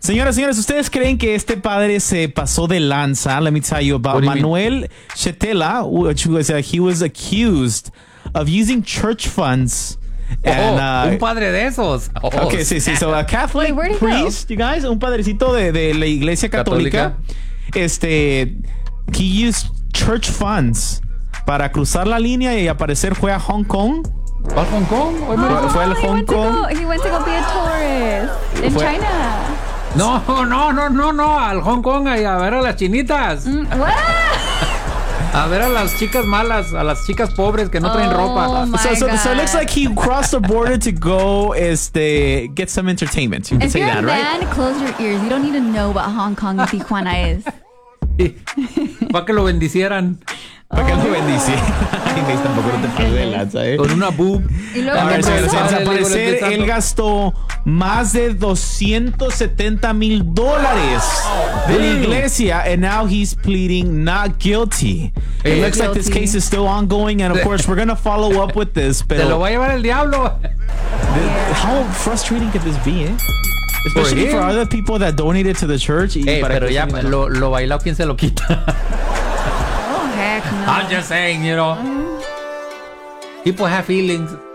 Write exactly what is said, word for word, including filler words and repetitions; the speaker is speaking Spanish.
Señoras, señores, ¿ustedes creen que este padre se pasó de lanza? Let me tell you about Manuel Chetela, which was uh, he was accused of using church funds. And, oh, uh, un padre de esos. Oh, okay, sí, sí. So a Catholic Wait, priest, you guys, un padrecito de, de la iglesia católica, católica, este, he used church funds para cruzar la línea y aparecer fue a Hong Kong. ¿A Hong Kong? Oh, fue, fue al Hong Kong. Go, he went to go be a tourist in fue, China. No, no, no, no, no, al Hong Kong y a ver a las chinitas. Mm, what? A ver a las chicas malas, a las chicas pobres que no traen oh ropa. So, so, so it looks like he crossed the border to go este, get some entertainment. You can if say you're that, a man, right? close your ears. You don't need to know what Hong Kong and Tijuana is. Para que lo bendicieran. Para que lo bendiciera. Ay, me tampoco no te pases de lanza, ¿eh? Con una boob. Y luego, A ver, señores, al parecer, él gastó más de doscientos setenta mil dólares de la iglesia, and now he's pleading not guilty. It Eh, looks like this case is still ongoing, and of course, we're going to follow up with this. Te lo Pero va a llevar el diablo. how frustrating could this be, eh? Especially for other people that donated to the church. Y Hey, para pero que ya se- lo, lo bailado, ¿quién se lo quita? oh heck no. I'm just saying, you know. People have feelings.